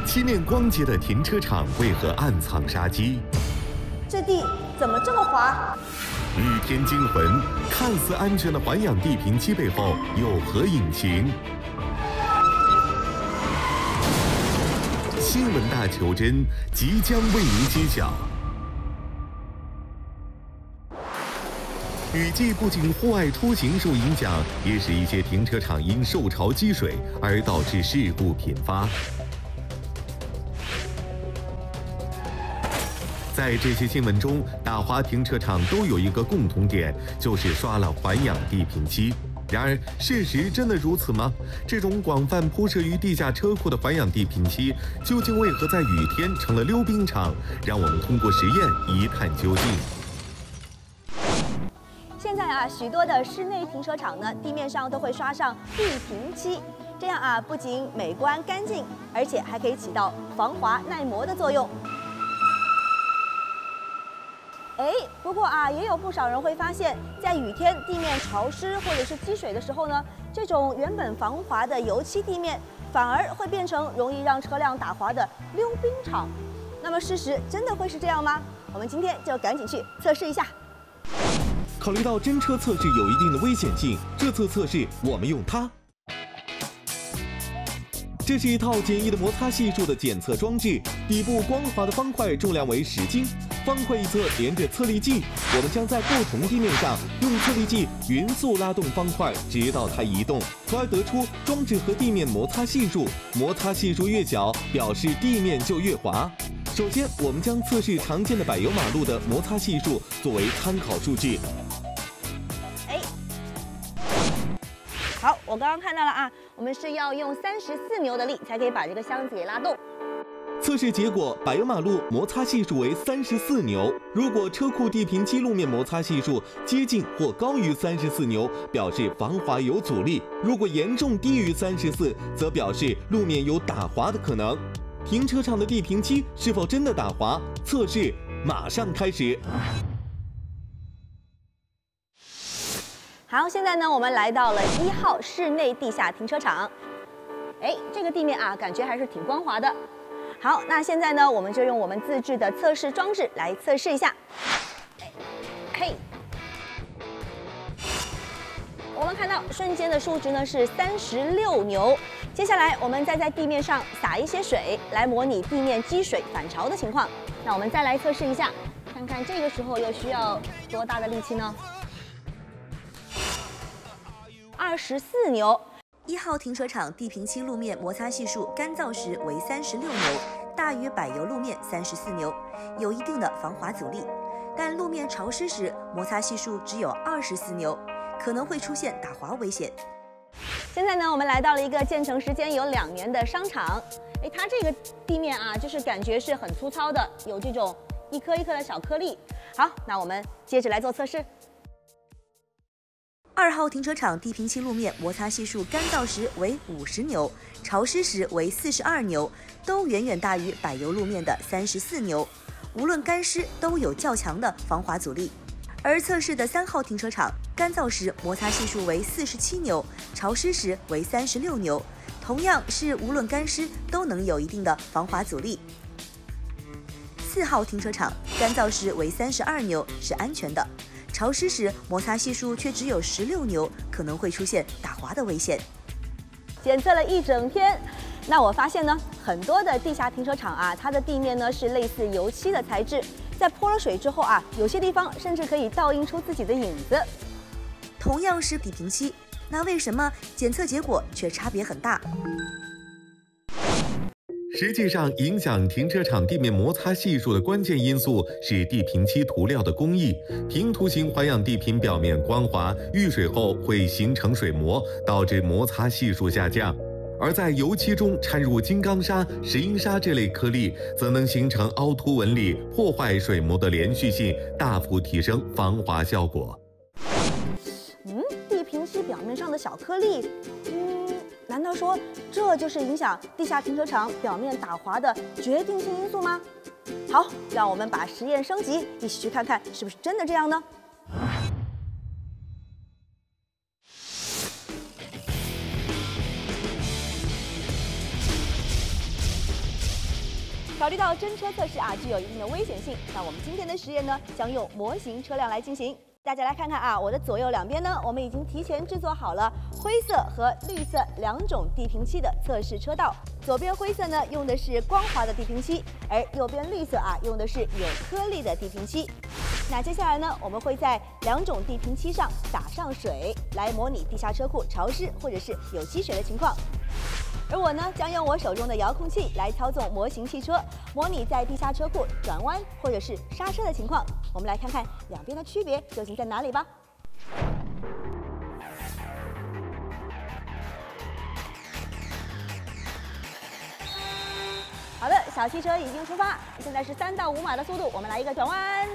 七面光洁的停车场为何暗藏杀机？ 这地怎么这么滑？ 雨天惊魂，看似安全的环氧地坪期背后有何隐情？新闻大求真即将为您揭晓。雨季不仅户外出行受影响，也使一些停车场因受潮积水而导致事故频发。在这些新闻中，打滑停车场都有一个共同点，就是刷了环氧地坪漆。然而，事实真的如此吗？这种广泛铺设于地下车库的环氧地坪漆，究竟为何在雨天成了溜冰场？让我们通过实验一探究竟。 现在许多的室内停车场呢，地面上都会刷上地坪漆，这样不仅美观干净，而且还可以起到防滑耐磨的作用。不过也有不少人会发现，在雨天地面潮湿或者是积水的时候呢，这种原本防滑的油漆地面反而会变成容易让车辆打滑的溜冰场。那么事实真的会是这样吗？我们今天就赶紧去测试一下。 考虑到真车测试有一定的危险性，这次测试我们用它。这是一套简易的摩擦系数的检测装置，底部光滑的方块重量为10斤。方块一侧连着测力计，我们将在不同地面上用测力计匀速拉动方块，直到它移动，从而得出装置和地面摩擦系数。摩擦系数越小，表示地面就越滑。首先，我们将测试常见的柏油马路的摩擦系数作为参考数据。 好，我刚刚看到了我们是要用34牛的力才可以把这个箱子给拉动。 测试结果，柏油马路摩擦系数为34牛。如果车库地坪漆路面摩擦系数接近或高于34牛，表示防滑有阻力；如果严重低于34，则表示路面有打滑的可能。停车场的地坪漆是否真的打滑？测试马上开始。 好，现在呢，我们来到了1号室内地下停车场。这个地面感觉还是挺光滑的。好，那现在呢，我们就用我们自制的测试装置来测试一下。我们看到瞬间的数值呢是36牛。接下来我们再在地面上撒一些水，来模拟地面积水反潮的情况。那我们再来测试一下，看看这个时候又需要多大的力气呢？24牛。 1号停车场地坪漆路面摩擦系数干燥时为36牛，大于柏油路面34牛，有一定的防滑阻力。但路面潮湿时，摩擦系数只有24牛，可能会出现打滑危险。 现在呢，我们来到了一个建成时间有2年的商场。它这个地面就是感觉是很粗糙的，有这种一颗一颗的小颗粒。好，那我们接着来做测试。 2号停车场地坪漆路面摩擦系数干燥时为50牛，潮湿时为42牛，都远远大于柏油路面的34牛，无论干湿都有较强的防滑阻力。而测试的3号停车场干燥时摩擦系数为47牛，潮湿时为36牛，同样是无论干湿都能有一定的防滑阻力。4号停车场干燥时为32牛，是安全的。潮湿时摩擦系数却只有16牛，可能会出现打滑的危险。 检测了一整天，那我发现呢，很多的地下停车场它的地面呢是类似油漆的材质，在泼了水之后有些地方甚至可以倒映出自己的影子。 同样是地坪漆，那为什么检测结果却差别很大？ 实际上，影响停车场地面摩擦系数的关键因素是地坪漆涂料的工艺。平涂型环氧地坪表面光滑，遇水后会形成水膜，导致摩擦系数下降。而在油漆中掺入金刚砂、石英砂这类颗粒，则能形成凹凸纹理，破坏水膜的连续性，大幅提升防滑效果。 地坪漆表面上的小颗粒，难道说这就是影响地下停车场表面打滑的决定性因素吗？好，让我们把实验升级，一起去看看是不是真的这样呢？ 考虑到真车测试具有一定的危险性，那我们今天的实验呢，将用模型车辆来进行。大家来看看我的左右两边呢，我们已经提前制作好了灰色和绿色2种地平漆的测试车道。左边灰色呢用的是光滑的地平漆，而右边绿色用的是有颗粒的地平漆。那接下来呢，我们会在2种地平漆上打上水，来模拟地下车库潮湿或者是有积水的情况。而我呢，将用我手中的遥控器来操纵模型汽车，模拟在地下车库转弯或者是刹车的情况。我们来看看两边的区别究竟在哪里吧。好的，小汽车已经出发，现在是3到5码的速度，我们来一个转弯。